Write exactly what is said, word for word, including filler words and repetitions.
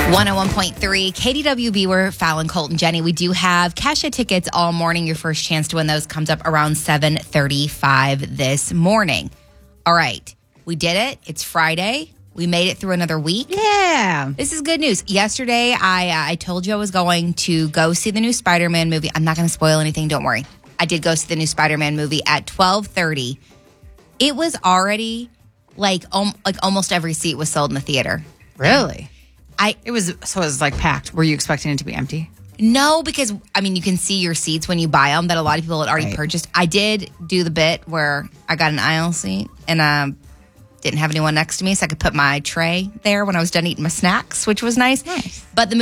one oh one point three K D W B, we're Fallon, Colt, and Jenny. We do have Kesha tickets all morning. Your first chance to win those comes up around seven thirty-five this morning. All right. We did it. It's Friday. We made it through another week. Yeah. This is good news. Yesterday, I uh, I told you I was going to go see the new Spider-Man movie. I'm not going to spoil anything. Don't worry. I did go see the new Spider-Man movie at twelve thirty. It was already like um, like almost every seat was sold in the theater. Really? I It was, so it was like packed. Were you expecting it to be empty? No, because, I mean, you can see your seats when you buy them that a lot of people had already Right. purchased. I did do the bit where I got an aisle seat and um, didn't have anyone next to me, so I could put my tray there when I was done eating my snacks, which was nice. Nice. But the